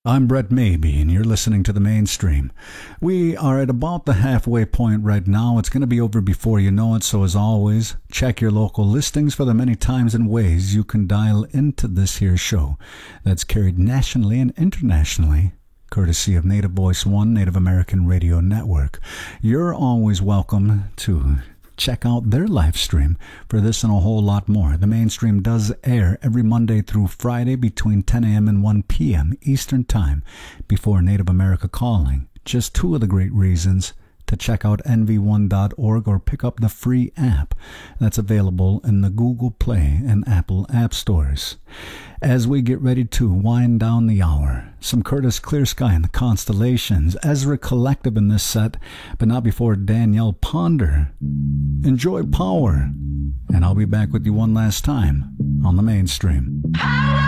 I'm Brett Maybe, and you're listening to The Mainstream. We are at about the halfway point right now. It's going to be over before you know it, so as always, check your local listings for the many times and ways you can dial into this here show that's carried nationally and internationally, courtesy of Native Voice One, Native American Radio Network. You're always welcome to check out their live stream for this and a whole lot more. The Mainstream does air every Monday through Friday between 10 a.m. and 1 p.m. Eastern Time before Native America Calling. Just two of the great reasons to check out nv1.org or pick up the free app that's available in the Google Play and Apple App Stores. As we get ready to wind down the hour, some Curtis Clear Sky and the Constellations, Ezra Collective in this set, but not before Danielle Ponder. Enjoy Power, and I'll be back with you one last time on The Mainstream.